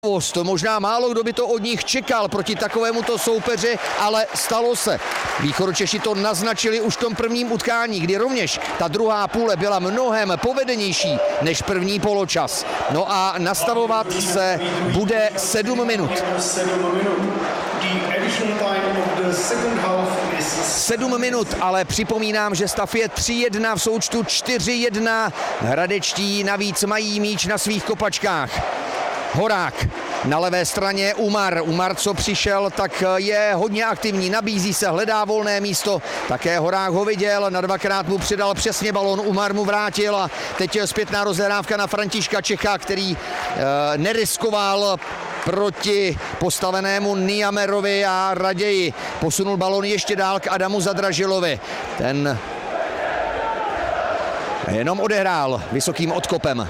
Možná málo kdo by to od nich čekal proti takovémuto soupeři, ale stalo se. Východočeši to naznačili už v tom prvním utkání, kdy rovněž ta druhá půle byla mnohem povedenější než první poločas. No a nastavovat se bude 7 minut. 7 minut, ale připomínám, že stav je 3-1 v součtu 4-1. Hradečtí navíc mají míč na svých kopačkách. Horák na levé straně, Umar, co přišel, tak je hodně aktivní, nabízí se, hledá volné místo, také Horák ho viděl, na dvakrát mu přidal přesně balon, Umar mu vrátil a teď je zpětná rozehrávka na Františka Čecha, který neriskoval proti postavenému Niamerovi a raději posunul balon ještě dál k Adamu Zadražilovi. Ten jenom odehrál vysokým odkopem.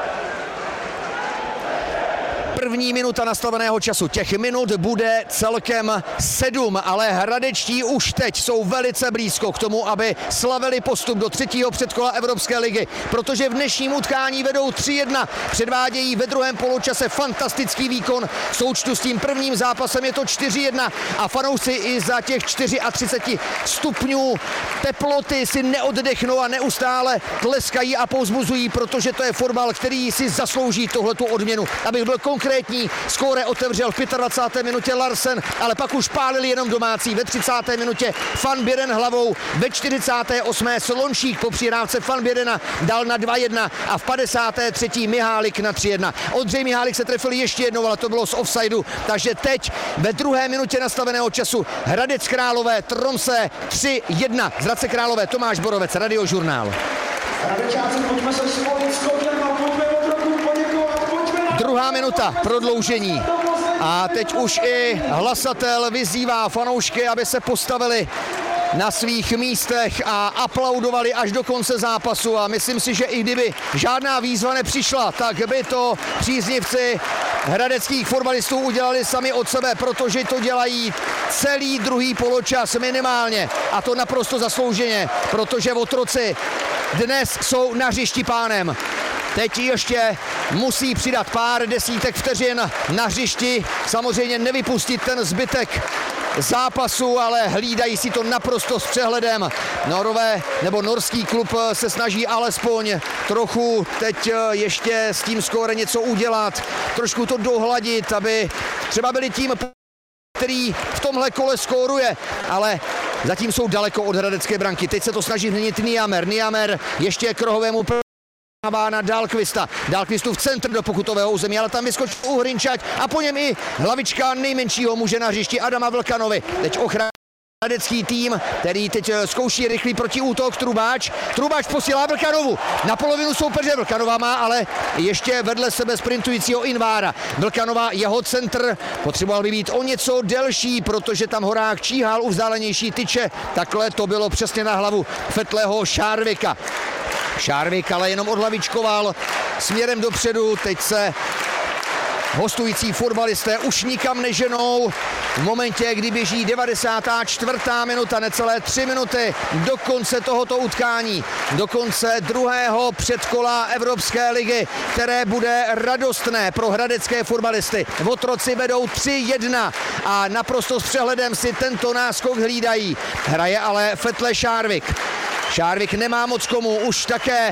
První minuta nastaveného času. Těch minut bude celkem 7, ale hradečtí už teď jsou velice blízko k tomu, aby slavili postup do třetího předkola Evropské ligy, protože v dnešním utkání vedou 3-1. Předvádějí ve druhém poločase fantastický výkon. V součtu s tím prvním zápasem je to 4-1 a fanoušci i za těch 34 stupňů teploty si neoddechnou a neustále tleskají a povzbuzují, protože to je fotbal, který si zaslouží tuhletu odměnu. Abych byl konkrétní, skóre otevřel v 25. minutě Larsen, ale pak už pálili jenom domácí. Ve 30. minutě Van Buren hlavou, ve 48. Slončík po přihrávce Van Burena dal na 2-1 a v 53. Mihálik na 3-1. Ondřej Mihálik se trefil ještě jednou, ale to bylo z offsideu, takže teď ve druhé minutě nastaveného času Hradec Králové, Tromsø 3-1. Z Hradce Králové Tomáš Borovec, Radiožurnál. Hradečáci, pojďme se spojit s Kotlem a pojďme opravdu poděkovat. Druhá minuta prodloužení a teď už i hlasatel vyzývá fanoušky, aby se postavili na svých místech a aplaudovali až do konce zápasu a myslím si, že i kdyby žádná výzva nepřišla, tak by to příznivci hradeckých fotbalistů udělali sami od sebe, protože to dělají celý druhý poločas minimálně a to naprosto zaslouženě, protože otroci dnes jsou na hřišti pánem. Teď ještě musí přidat pár desítek vteřin na hřišti, samozřejmě nevypustit ten zbytek zápasu, ale hlídají si to naprosto s přehledem. Norové nebo norský klub se snaží alespoň trochu teď ještě s tím skóre něco udělat, trošku to dohladit, aby třeba byli tím, který v tomhle kole skóruje, ale zatím jsou daleko od hradecké branky. Teď se to snaží změnit Niamer ještě k rohovému na Dahlqvista. Dahlqvistu v centr do pokutového území, ale tam vyskočil Uhrinčať a po něm i hlavička nejmenšího muže na hřišti Adama Vlkanovi. Teď hradecký tým, který teď zkouší rychlý protiútok. Trubáč posílá Vlkanovu na polovinu soupeře. Vlkanová má ale ještě vedle sebe sprintujícího Invára. Vlkanova, jeho centr potřeboval by být o něco delší, protože tam Horák číhal u vzdálenější tyče. Takhle to bylo přesně na hlavu Fetlého Šárvika. Šárvik ale jenom odhlavičkoval směrem dopředu, teď se hostující fotbalisté už nikam neženou. V momentě, kdy běží 94. minuta, necelé 3 minuty do konce tohoto utkání, do konce druhého předkola Evropské ligy, které bude radostné pro hradecké fotbalisty. Otroci vedou 3-1 a naprosto s přehledem si tento náskok hlídají. Hraje ale Fetle Šárvik. Šárvik nemá moc komu, už také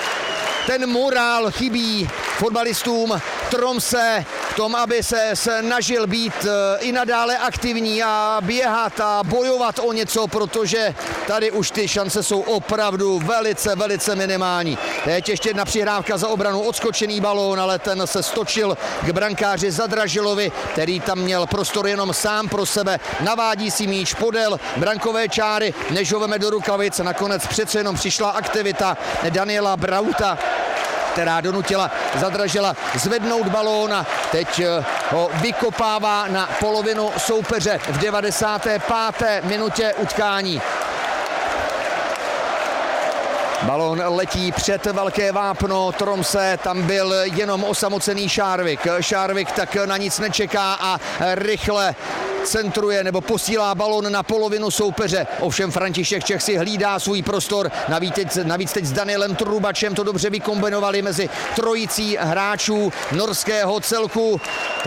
ten morál chybí fotbalistům Tromsø v tom, aby se snažil být i nadále aktivní a běhat a bojovat o něco, protože tady už ty šance jsou opravdu velice minimální. Teď ještě jedna přihrávka za obranu, odskočený balón, ale ten se stočil k brankáři Zadražilovi, který tam měl prostor jenom sám pro sebe. Navádí si míč podél brankové čáry, než ho veme do rukavic. Nakonec přece jenom přišla aktivita Daniela Brauta, která donutila Zadražila zvednout balón a teď ho vykopává na polovinu soupeře v 95. minutě utkání. Balón letí před velké vápno Tromsø, tam byl jenom osamocený Šárvik. Šárvik tak na nic nečeká a rychle centruje nebo posílá balón na polovinu soupeře. Ovšem František Čech si hlídá svůj prostor. Navíc teď s Danielem Trubačem to dobře vykombinovali mezi trojicí hráčů norského celku.